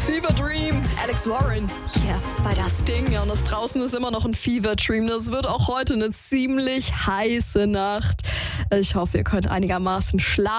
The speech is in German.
Fever Dream, Alex Warren hier bei das Ding. Ja, und das draußen ist immer noch ein Fever Dream. Das wird auch heute eine ziemlich heiße Nacht. Ich hoffe, ihr könnt einigermaßen schlafen.